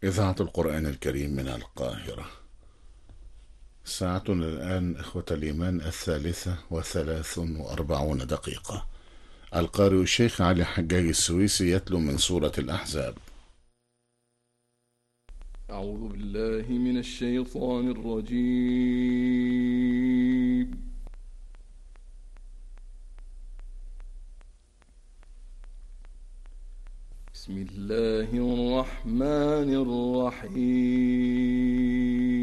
إذاعة القرآن الكريم من القاهرة. ساعتنا الآن إخوة الإيمان 3:43. القارئ الشيخ علي حجاج السويسي يتلو من سورة الأحزاب. أعوذ بالله من الشيطان الرجيم. بسم الله الرحمن الرحيم.